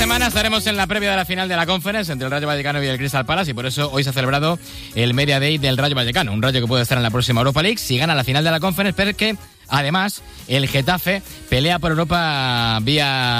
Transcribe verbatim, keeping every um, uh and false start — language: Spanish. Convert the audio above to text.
semana estaremos en la previa de la final de la Conference entre el Rayo Vallecano y el Crystal Palace, y por eso hoy se ha celebrado el Media Day del Rayo Vallecano, un Rayo que puede estar en la próxima Europa League si gana la final de la Conference, pero que además el Getafe pelea por Europa vía